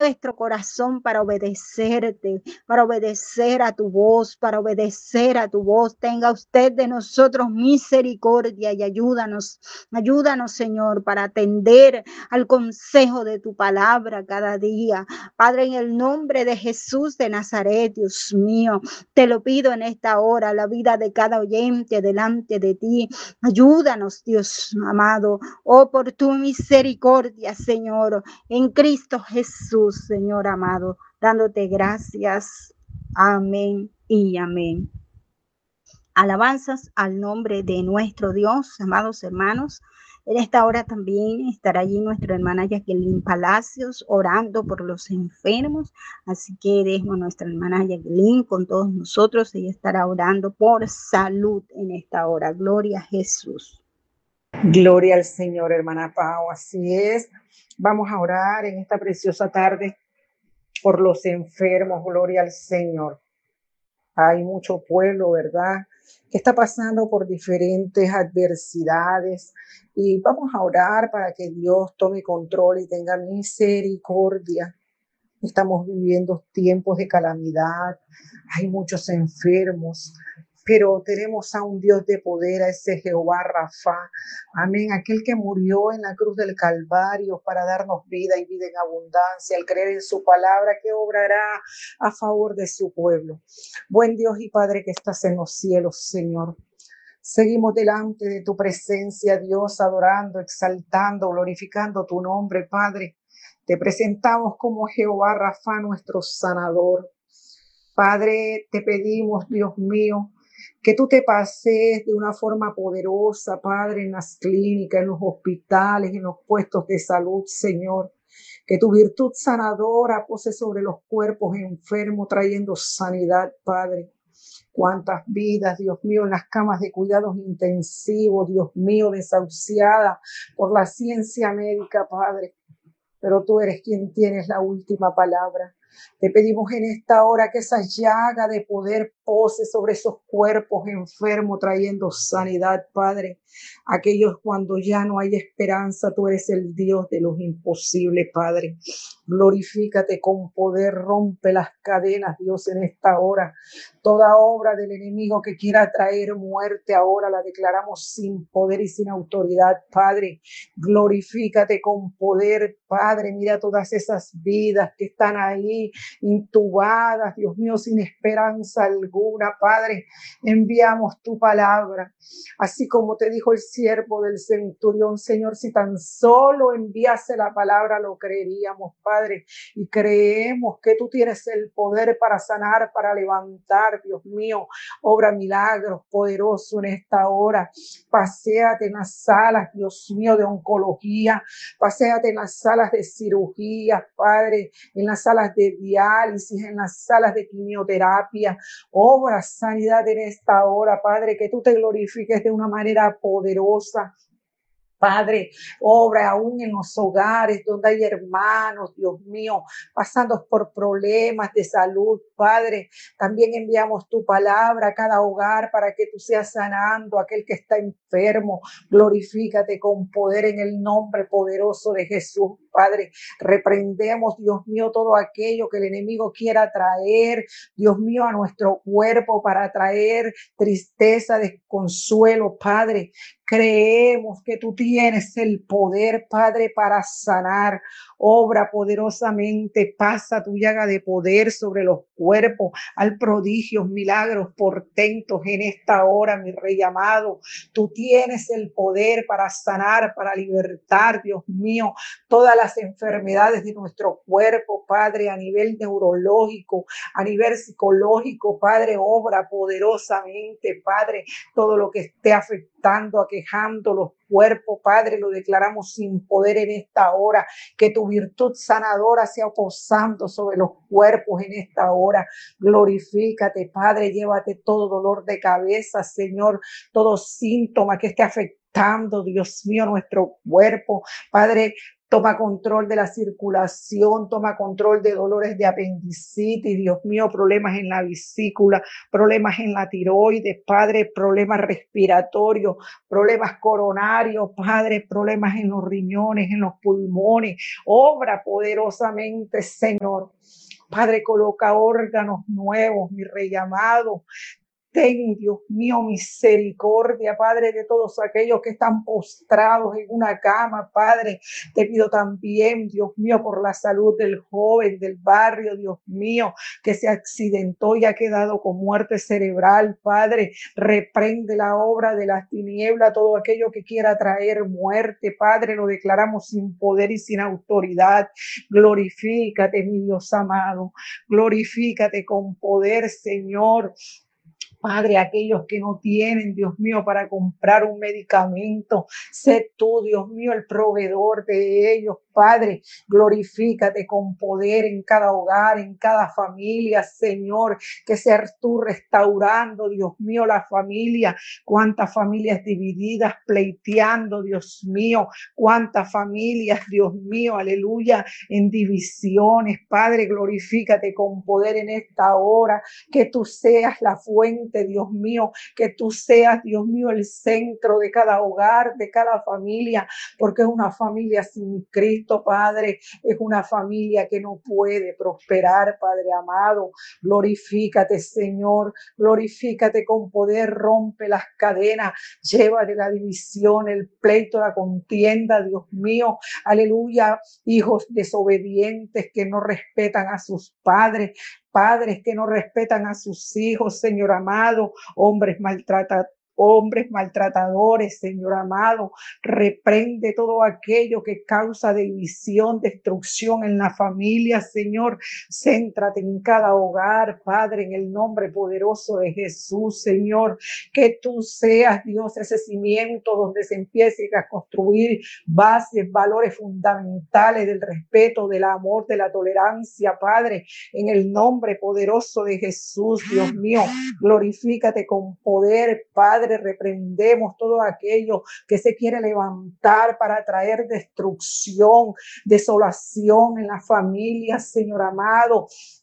nuestro corazón para obedecerte, para obedecer a tu voz, para obedecer a tu voz. Tenga usted de nosotros misericordia y ayúdanos, ayúdanos, Señor, para atender al consejo de tu palabra cada día. Padre, en el nombre de Jesús de Nazaret, Dios mío, te lo pido en esta hora, la vida de cada oyente delante de ti. Ayúdanos, Dios amado, oh, por tu misericordia, Señor, en Cristo Jesús, Señor amado, dándote gracias. Amén y amén. Alabanzas al nombre de nuestro Dios, amados hermanos. En esta hora también estará allí nuestra hermana Jacqueline Palacios orando por los enfermos. Así que dejemos a nuestra hermana Jacqueline con todos nosotros. Ella estará orando por salud en esta hora. Gloria a Jesús. Gloria al Señor, hermana Pau. Así es. Vamos a orar en esta preciosa tarde por los enfermos. Gloria al Señor. Hay mucho pueblo, ¿verdad?, que está pasando por diferentes adversidades, y vamos a orar para que Dios tome control y tenga misericordia. Estamos viviendo tiempos de calamidad, hay muchos enfermos, pero tenemos a un Dios de poder, a ese Jehová Rafa, amén, aquel que murió en la cruz del Calvario para darnos vida y vida en abundancia, al creer en su palabra que obrará a favor de su pueblo. Buen Dios y Padre que estás en los cielos, Señor, seguimos delante de tu presencia, Dios, adorando, exaltando, glorificando tu nombre, Padre. Te presentamos como Jehová Rafa, nuestro sanador. Padre, te pedimos, Dios mío, que tú te pases de una forma poderosa, Padre, en las clínicas, en los hospitales, en los puestos de salud, Señor. Que tu virtud sanadora pose sobre los cuerpos enfermos, trayendo sanidad, Padre. Cuántas vidas, Dios mío, en las camas de cuidados intensivos, Dios mío, desahuciadas por la ciencia médica, Padre. Pero tú eres quien tienes la última palabra. Te pedimos en esta hora que esa llaga de poder pose sobre esos cuerpos enfermos, trayendo sanidad, Padre. Aquellos cuando ya no hay esperanza, tú eres el Dios de los imposibles, Padre. Glorifícate con poder, rompe las cadenas, Dios, en esta hora. Toda obra del enemigo que quiera traer muerte ahora la declaramos sin poder y sin autoridad, Padre. Glorifícate con poder, Padre. Mira todas esas vidas que están ahí intubadas, Dios mío, sin esperanza alguna, Padre. Enviamos tu palabra, así como te dijo el siervo del centurión, Señor, si tan solo enviase la palabra lo creeríamos, Padre, y creemos que tú tienes el poder para sanar, para levantar, Dios mío. Obra milagros poderoso en esta hora. Paséate en las salas, Dios mío, de oncología, paséate en las salas de cirugía, Padre, en las salas de diálisis, en las salas de quimioterapia. Obra sanidad en esta hora, Padre, que tú te glorifiques de una manera poderosa. Padre, obra aún en los hogares donde hay hermanos, Dios mío, pasando por problemas de salud, Padre. También enviamos tu palabra a cada hogar para que tú seas sanando a aquel que está enfermo. Glorifícate con poder en el nombre poderoso de Jesús, Padre. Reprendemos, Dios mío, todo aquello que el enemigo quiera traer, Dios mío, a nuestro cuerpo para traer tristeza, desconsuelo, Padre. Creemos que tú tienes el poder, Padre, para sanar. Obra poderosamente, pasa tu llaga de poder sobre los cuerpos, al prodigios, milagros, portentos en esta hora, mi Rey amado. Tú tienes el poder para sanar, para libertar, Dios mío, todas las enfermedades de nuestro cuerpo, Padre, a nivel neurológico, a nivel psicológico, Padre, obra poderosamente, Padre, todo lo que esté afectando, aquejando los cuerpos, Padre, lo declaramos sin poder en esta hora, que tu virtud sanadora sea posando sobre los cuerpos en esta hora. Glorifícate, Padre, llévate todo dolor de cabeza, Señor, todo síntoma que esté afectando, Dios mío, nuestro cuerpo, Padre. Toma control de la circulación, toma control de dolores de apendicitis, Dios mío, problemas en la vesícula, problemas en la tiroides, Padre, problemas respiratorios, problemas coronarios, Padre, problemas en los riñones, en los pulmones. Obra poderosamente, Señor. Padre, coloca órganos nuevos, mi Rey amado. Ten, Dios mío, misericordia, Padre, de todos aquellos que están postrados en una cama, Padre. Te pido también, Dios mío, por la salud del joven del barrio, Dios mío, que se accidentó y ha quedado con muerte cerebral, Padre. Reprende la obra de las tinieblas, todo aquello que quiera traer muerte, Padre, lo declaramos sin poder y sin autoridad. Glorifícate, mi Dios amado. Glorifícate con poder, Señor. Padre, aquellos que no tienen, Dios mío, para comprar un medicamento, sé tú, Dios mío, el proveedor de ellos, Padre. Glorifícate con poder en cada hogar, en cada familia, Señor, que seas tú restaurando, Dios mío, la familia. Cuántas familias divididas, pleiteando, Dios mío, cuántas familias, Dios mío, aleluya, en divisiones, Padre. Glorifícate con poder en esta hora, que tú seas la fuente, Dios mío, que tú seas, Dios mío, el centro de cada hogar, de cada familia, porque es una familia sin Cristo, Padre, es una familia que no puede prosperar, Padre amado. Glorifícate, Señor, glorifícate con poder, rompe las cadenas, lleva de la división, el pleito, la contienda, Dios mío, aleluya, hijos desobedientes que no respetan a sus padres, padres que no respetan a sus hijos, Señor amado, hombres maltratadores, Señor amado. Reprende todo aquello que causa división, destrucción en la familia, Señor. Céntrate en cada hogar, Padre, en el nombre poderoso de Jesús, Señor. Que tú seas, Dios, ese cimiento donde se empiece a construir bases, valores fundamentales del respeto, del amor, de la tolerancia, Padre, en el nombre poderoso de Jesús, Dios mío. Glorifícate con poder, Padre. Reprendemos todo aquello que se quiere levantar para traer destrucción, desolación en las familias, Señor amado.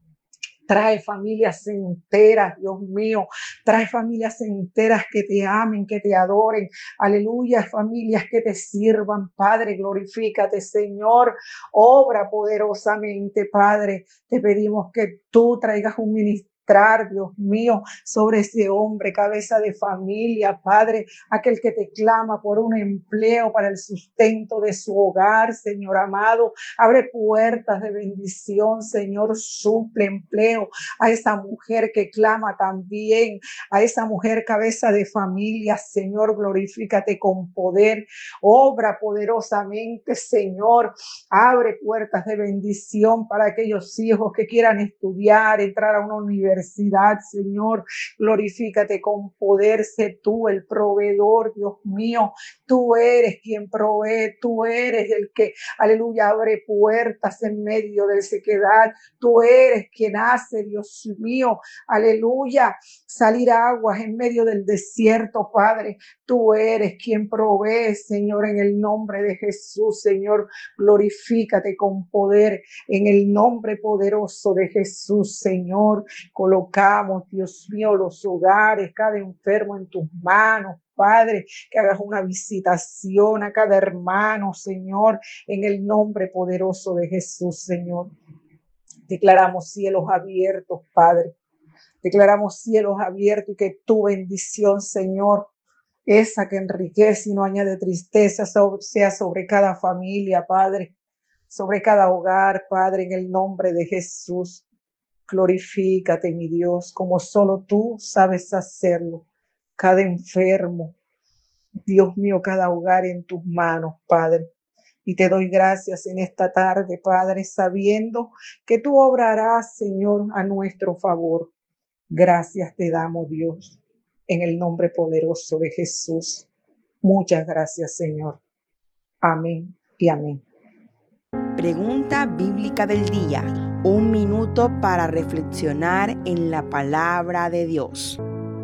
Trae familias enteras, Dios mío. Trae familias enteras que te amen, que te adoren. Aleluya, familias que te sirvan, Padre. Glorifícate, Señor. Obra poderosamente, Padre. Te pedimos que tú traigas un ministerio, Dios mío, sobre ese hombre, cabeza de familia, Padre, aquel que te clama por un empleo para el sustento de su hogar, Señor amado. Abre puertas de bendición, Señor, suple empleo a esa mujer que clama también, a esa mujer cabeza de familia, Señor. Glorifícate con poder, obra poderosamente, Señor. Abre puertas de bendición para aquellos hijos que quieran estudiar, entrar a una universidad, Señor. Glorifícate con poder, sé tú el proveedor, Dios mío. Tú eres quien provee, tú eres el que, aleluya, abre puertas en medio de sequedad. Tú eres quien hace, Dios mío, aleluya, salir aguas en medio del desierto, Padre. Tú eres quien provee, Señor, en el nombre de Jesús, Señor. Glorifícate con poder en el nombre poderoso de Jesús, Señor. Colocamos, Dios mío, los hogares, cada enfermo en tus manos, Padre, que hagas una visitación a cada hermano, Señor, en el nombre poderoso de Jesús, Señor. Declaramos cielos abiertos, Padre. Declaramos cielos abiertos y que tu bendición, Señor, esa que enriquece y no añade tristeza, sea sobre cada familia, Padre, sobre cada hogar, Padre, en el nombre de Jesús. Glorifícate, mi Dios, como solo tú sabes hacerlo. Cada enfermo, Dios mío, cada hogar en tus manos, Padre. Y te doy gracias en esta tarde, Padre, sabiendo que tú obrarás, Señor, a nuestro favor. Gracias te damos, Dios, en el nombre poderoso de Jesús. Muchas gracias, Señor. Amén y amén. Pregunta bíblica del día. Un minuto para reflexionar en la palabra de Dios.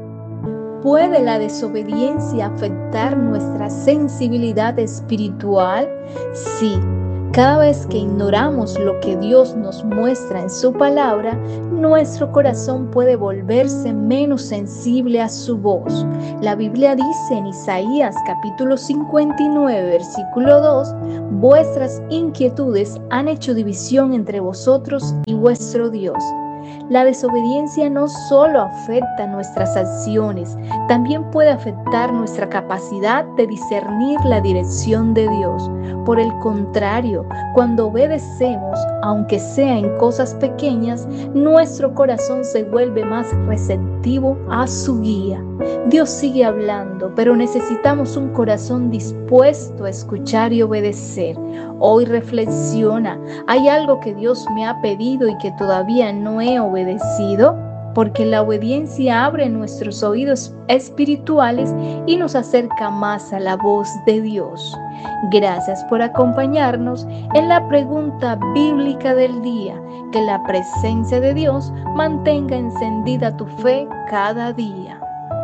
¿Puede la desobediencia afectar nuestra sensibilidad espiritual? Sí. Cada vez que ignoramos lo que Dios nos muestra en su palabra, nuestro corazón puede volverse menos sensible a su voz. La Biblia dice en Isaías capítulo 59, versículo 2, vuestras inquietudes han hecho división entre vosotros y vuestro Dios. La desobediencia no solo afecta nuestras acciones, también puede afectar nuestra capacidad de discernir la dirección de Dios. Por el contrario, cuando obedecemos, aunque sea en cosas pequeñas, nuestro corazón se vuelve más receptivo a su guía. Dios sigue hablando, pero necesitamos un corazón dispuesto a escuchar y obedecer. Hoy reflexiona, ¿hay algo que Dios me ha pedido y que todavía no he obedecido? Porque la obediencia abre nuestros oídos espirituales y nos acerca más a la voz de Dios. Gracias por acompañarnos en la pregunta bíblica del día. Que la presencia de Dios mantenga encendida tu fe cada día.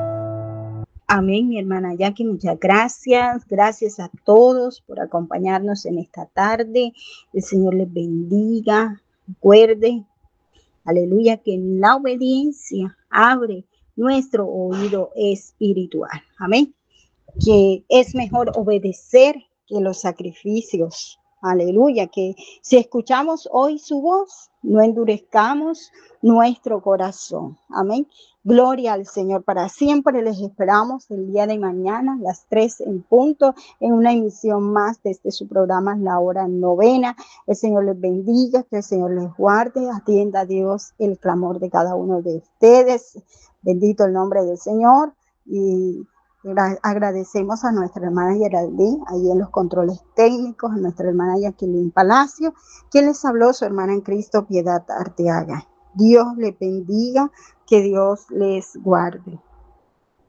Amén, mi hermana Jackie, muchas gracias. Gracias a todos por acompañarnos en esta tarde. El Señor les bendiga. Recuerde, aleluya, que la obediencia abre nuestro oído espiritual. Amén. Que es mejor obedecer que los sacrificios. Aleluya, que si escuchamos hoy su voz, no endurezcamos nuestro corazón. Amén. Gloria al Señor. Para siempre les esperamos el día de mañana, las 3 en punto, en una emisión más de su programa, La Hora Novena. El Señor les bendiga, que el Señor les guarde, atienda a Dios el clamor de cada uno de ustedes. Bendito el nombre del Señor. Y agradecemos a nuestra hermana Geraldine, ahí en los controles técnicos, a nuestra hermana Jacqueline Palacio, quien les habló, su hermana en Cristo, Piedad Arteaga. Dios les bendiga, que Dios les guarde.